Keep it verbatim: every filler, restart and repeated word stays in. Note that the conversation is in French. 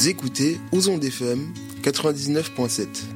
Vous écoutez Ozon F M quatre-vingt-dix-neuf point sept.